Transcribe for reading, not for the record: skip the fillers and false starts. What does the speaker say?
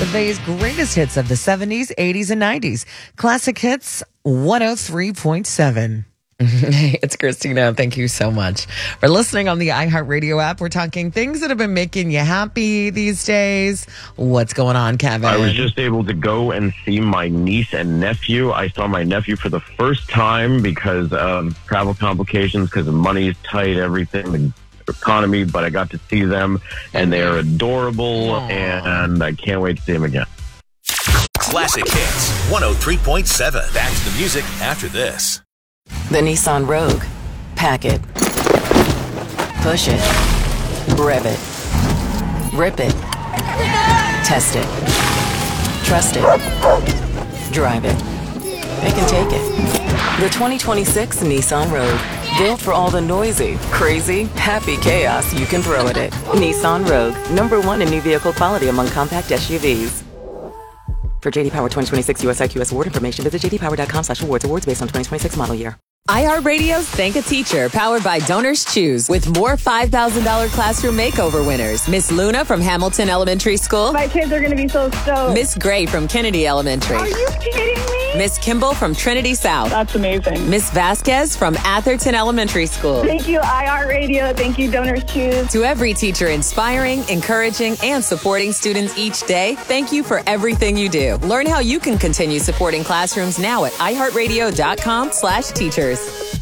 The Bay's greatest hits of the 70s, 80s, and 90s. Classic Hits 103.7. Hey, it's Christina. Thank you so much for listening on the iHeartRadio app. We're talking things that have been making you happy these days. What's going on, Kevin? I was just able to go and see my niece and nephew. I saw my nephew for the first time because of travel complications, because the money is tight, everything, the economy, but I got to see them, and they are adorable, and I can't wait to see them again. Classic Hits 103.7. Back to the music after this. The Nissan Rogue. Pack it. Push it. Rev it. Rip it. Test it. Trust it. Drive it. Pick and take it. The 2026 Nissan Rogue. Built for all the noisy, crazy, happy chaos you can throw at it. Nissan Rogue. #1 in new vehicle quality among compact SUVs. For JD Power 2026 US IQS award information, visit jdpower.com/awards. Awards based on 2026 model year. iHeartRadio's Thank a Teacher, powered by Donors Choose, with more $5,000 classroom makeover winners. Miss Luna from Hamilton Elementary School. My kids are going to be so stoked. Miss Gray from Kennedy Elementary. Are you kidding me? Miss Kimball from Trinity South. That's amazing. Miss Vasquez from Atherton Elementary School. Thank you, iHeartRadio. Thank you, Donors Choose. To every teacher inspiring, encouraging, and supporting students each day, thank you for everything you do. Learn how you can continue supporting classrooms now at iHeartRadio.com/teachers.